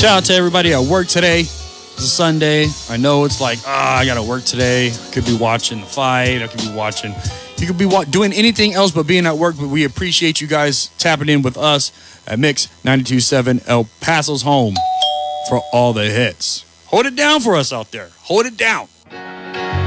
Shout out to everybody at work today. It's a Sunday. I know it's like, I got to work today. I could be watching the fight. I could be watching. You could be doing anything else but being at work. But we appreciate you guys tapping in with us at Mix 92.7 El Paso's home for all the hits. Hold it down for us out there. Hold it down.